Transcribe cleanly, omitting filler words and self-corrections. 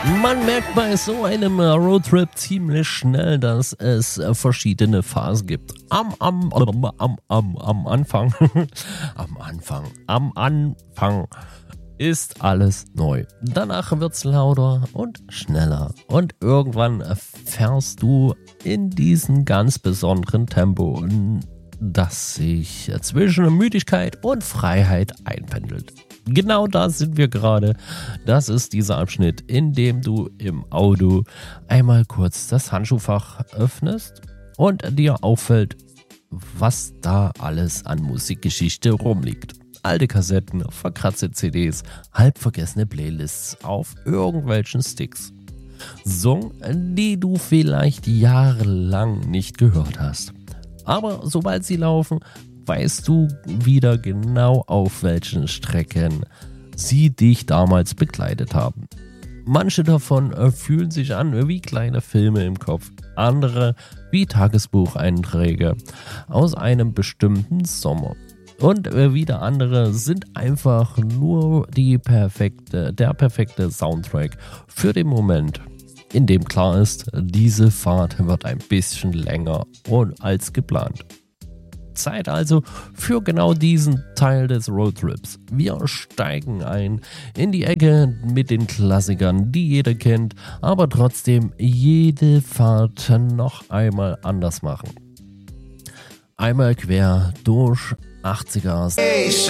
Man merkt bei so einem Roadtrip ziemlich schnell, dass es verschiedene Phasen gibt. Am Anfang, am Anfang ist alles neu. Danach wird's lauter und schneller und irgendwann fährst du in diesem ganz besonderen Tempo, das sich zwischen Müdigkeit und Freiheit einpendelt. Genau da sind wir gerade. Das ist dieser Abschnitt, in dem du im Auto einmal kurz das Handschuhfach öffnest und dir auffällt, was da alles an Musikgeschichte rumliegt. Alte Kassetten, verkratzte CDs, halb vergessene Playlists auf irgendwelchen Sticks. Songs, die du vielleicht jahrelang nicht gehört hast. Aber sobald sie laufen, weißt du wieder genau, auf welchen Strecken sie dich damals begleitet haben. Manche davon fühlen sich an wie kleine Filme im Kopf, andere wie Tagesbucheinträge aus einem bestimmten Sommer. Und wieder andere sind einfach nur der perfekte Soundtrack für den Moment, in dem klar ist, diese Fahrt wird ein bisschen länger als geplant. Zeit also für genau diesen Teil des Roadtrips. Wir steigen ein in die Ecke mit den Klassikern, die jeder kennt, aber trotzdem jede Fahrt noch einmal anders machen. Einmal quer durch 80er.